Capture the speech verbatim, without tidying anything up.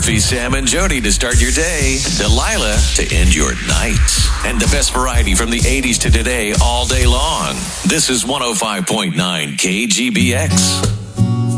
Sophie, Sam, and Jody to start your day. Delilah to end your night. And the best variety from the eighties to today all day long. This is one oh five point nine K G B X.